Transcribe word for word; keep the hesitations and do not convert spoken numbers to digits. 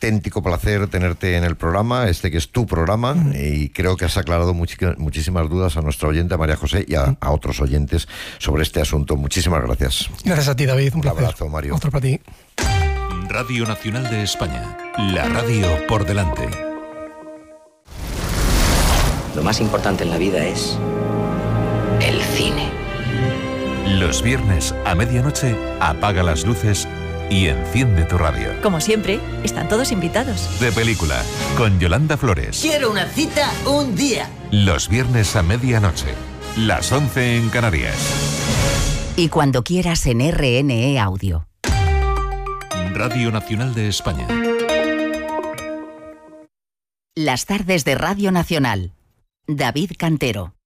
auténtico placer tenerte en el programa, este que es tu programa, mm. y creo que has aclarado muchi- muchísimas dudas a nuestra oyente, a María José, y a, mm. a otros oyentes sobre este asunto. Muchísimas gracias. Gracias a ti, David. Un, Un placer. abrazo, Mario. Otro para ti. Radio Nacional de España. La radio por delante. Lo más importante en la vida es el cine. Los viernes a medianoche, apaga las luces y enciende tu radio. Como siempre, están todos invitados. De película, con Yolanda Flores. Quiero una cita un día. Los viernes a medianoche, las once en Canarias. Y cuando quieras en R N E Audio. Radio Nacional de España. Las tardes de Radio Nacional. David Cantero.